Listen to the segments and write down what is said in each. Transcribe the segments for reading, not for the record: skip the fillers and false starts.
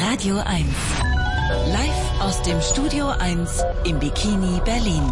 Radio 1. Live aus dem Studio 1 im Bikini Berlin.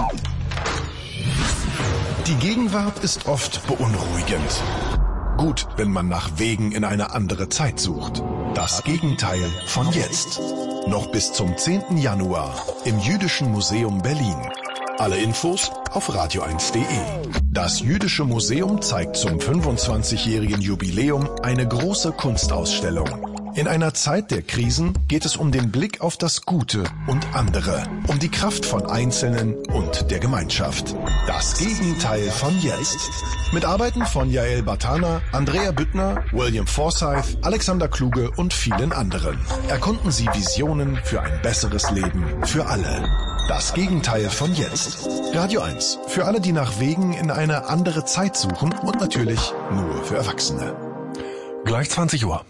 Die Gegenwart ist oft beunruhigend. Gut, wenn man nach Wegen in eine andere Zeit sucht. Das Gegenteil von jetzt. Noch bis zum 10. Januar im Jüdischen Museum Berlin. Alle Infos auf radio1.de. Das Jüdische Museum zeigt zum 25-jährigen Jubiläum eine große Kunstausstellung. In einer Zeit der Krisen geht es um den Blick auf das Gute und andere, um die Kraft von Einzelnen und der Gemeinschaft. Das Gegenteil von jetzt. Mit Arbeiten von Yael Bartana, Andrea Büttner, William Forsythe, Alexander Kluge und vielen anderen. Erkunden Sie Visionen für ein besseres Leben für alle. Das Gegenteil von jetzt. Radio 1. Für alle, die nach Wegen in eine andere Zeit suchen und natürlich nur für Erwachsene. Gleich 20 Uhr.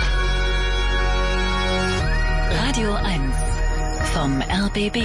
Radio 1 vom RBB.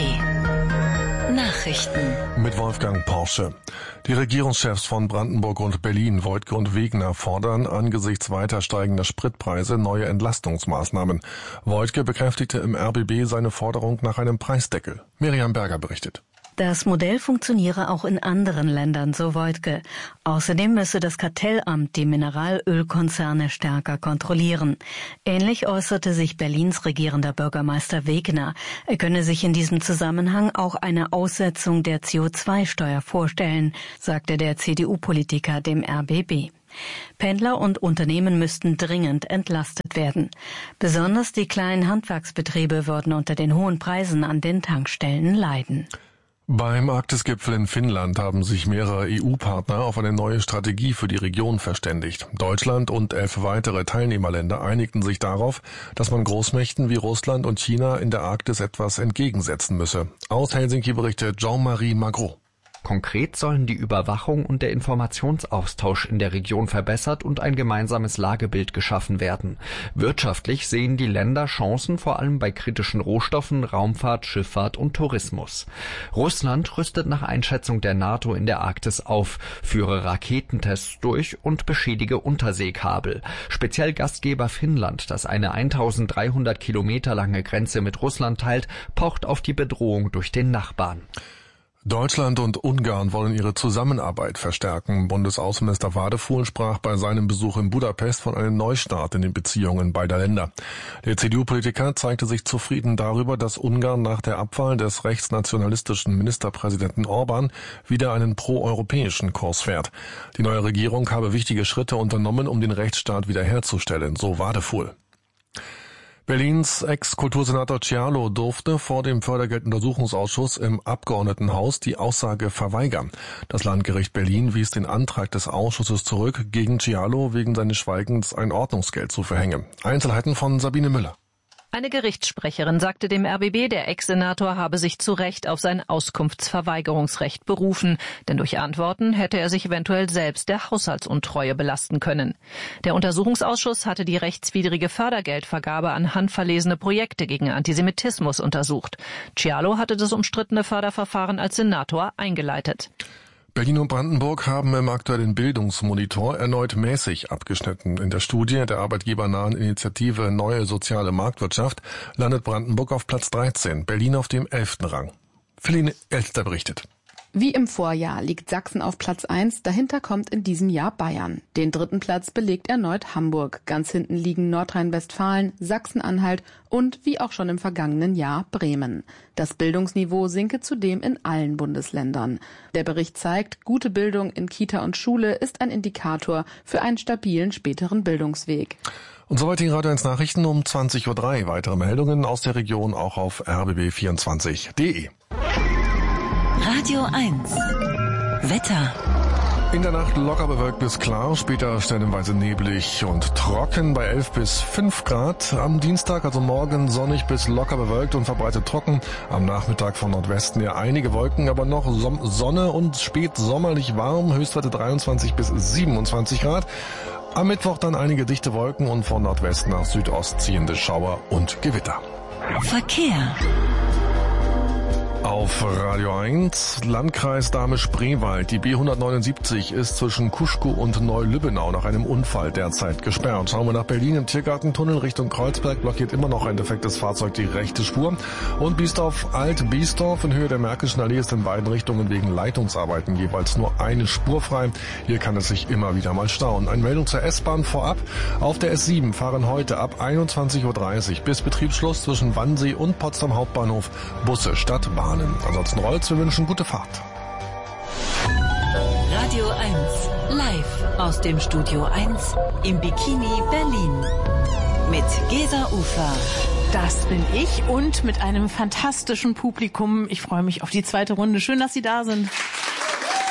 Nachrichten. Mit Wolfgang Porsche. Die Regierungschefs von Brandenburg und Berlin, Woidke und Wegener, fordern angesichts weiter steigender Spritpreise neue Entlastungsmaßnahmen. Woidke bekräftigte im RBB seine Forderung nach einem Preisdeckel. Miriam Berger berichtet. Das Modell funktioniere auch in anderen Ländern, so Woidke. Außerdem müsse das Kartellamt die Mineralölkonzerne stärker kontrollieren. Ähnlich äußerte sich Berlins regierender Bürgermeister Wegener. Er könne sich in diesem Zusammenhang auch eine Aussetzung der CO2-Steuer vorstellen, sagte der CDU-Politiker dem RBB. Pendler und Unternehmen müssten dringend entlastet werden. Besonders die kleinen Handwerksbetriebe würden unter den hohen Preisen an den Tankstellen leiden. Beim Arktisgipfel in Finnland haben sich mehrere EU-Partner auf eine neue Strategie für die Region verständigt. Deutschland und 11 weitere Teilnehmerländer einigten sich darauf, dass man Großmächten wie Russland und China in der Arktis etwas entgegensetzen müsse. Aus Helsinki berichtet Jean-Marie Magro. Konkret sollen die Überwachung und der Informationsaustausch in der Region verbessert und ein gemeinsames Lagebild geschaffen werden. Wirtschaftlich sehen die Länder Chancen vor allem bei kritischen Rohstoffen, Raumfahrt, Schifffahrt und Tourismus. Russland rüstet nach Einschätzung der NATO in der Arktis auf, führe Raketentests durch und beschädige Unterseekabel. Speziell Gastgeber Finnland, das eine 1300 Kilometer lange Grenze mit Russland teilt, pocht auf die Bedrohung durch den Nachbarn. Deutschland und Ungarn wollen ihre Zusammenarbeit verstärken. Bundesaußenminister Wadefuhl sprach bei seinem Besuch in Budapest von einem Neustart in den Beziehungen beider Länder. Der CDU-Politiker zeigte sich zufrieden darüber, dass Ungarn nach der Abwahl des rechtsnationalistischen Ministerpräsidenten Orban wieder einen proeuropäischen Kurs fährt. Die neue Regierung habe wichtige Schritte unternommen, um den Rechtsstaat wiederherzustellen, so Wadefuhl. Berlins Ex-Kultursenator Cialo durfte vor dem Fördergelduntersuchungsausschuss im Abgeordnetenhaus die Aussage verweigern. Das Landgericht Berlin wies den Antrag des Ausschusses zurück, gegen Cialo wegen seines Schweigens ein Ordnungsgeld zu verhängen. Einzelheiten von Sabine Müller. Eine Gerichtssprecherin sagte dem RBB, der Ex-Senator habe sich zu Recht auf sein Auskunftsverweigerungsrecht berufen, denn durch Antworten hätte er sich eventuell selbst der Haushaltsuntreue belasten können. Der Untersuchungsausschuss hatte die rechtswidrige Fördergeldvergabe an handverlesene Projekte gegen Antisemitismus untersucht. Cialo hatte das umstrittene Förderverfahren als Senator eingeleitet. Berlin und Brandenburg haben im aktuellen Bildungsmonitor erneut mäßig abgeschnitten. In der Studie der arbeitgebernahen Initiative Neue Soziale Marktwirtschaft landet Brandenburg auf Platz 13, Berlin auf dem 11. Rang. Feline Elster berichtet. Wie im Vorjahr liegt Sachsen auf Platz 1, dahinter kommt in diesem Jahr Bayern. Den 3. Platz belegt erneut Hamburg. Ganz hinten liegen Nordrhein-Westfalen, Sachsen-Anhalt und, wie auch schon im vergangenen Jahr, Bremen. Das Bildungsniveau sinke zudem in allen Bundesländern. Der Bericht zeigt, gute Bildung in Kita und Schule ist ein Indikator für einen stabilen späteren Bildungsweg. Und soweit die Radio 1 Nachrichten um 20.03 Uhr. Weitere Meldungen aus der Region auch auf rbb24.de. Radio 1 Wetter. In der Nacht locker bewölkt bis klar, später stellenweise neblig und trocken bei 11 bis 5 Grad. Am Dienstag, also morgen, sonnig bis locker bewölkt und verbreitet trocken. Am Nachmittag von Nordwesten ja einige Wolken, aber noch Sonne und spät sommerlich warm, Höchstwerte 23 bis 27 Grad. Am Mittwoch dann einige dichte Wolken und von Nordwest nach Südost ziehende Schauer und Gewitter. Verkehr. Auf Radio 1, Landkreis Dahme-Spreewald. Die B179 ist zwischen Kuschkow und Neu-Lübbenau nach einem Unfall derzeit gesperrt. Schauen wir nach Berlin. Im Tiergartentunnel Richtung Kreuzberg blockiert immer noch ein defektes Fahrzeug die rechte Spur. Und Biesdorf-Alt-Biesdorf in Höhe der Märkischen Allee ist in beiden Richtungen wegen Leitungsarbeiten jeweils nur eine Spur frei. Hier kann es sich immer wieder mal stauen. Eine Meldung zur S-Bahn vorab. Auf der S7 fahren heute ab 21.30 Uhr bis Betriebsschluss zwischen Wannsee und Potsdam Hauptbahnhof Busse statt Bahnen. Ansonsten Rolls, wir wünschen gute Fahrt. Radio 1, live aus dem Studio 1 im Bikini Berlin. Mit Gesa Ufer. Das bin ich und mit einem fantastischen Publikum. Ich freue mich auf die zweite Runde. Schön, dass Sie da sind.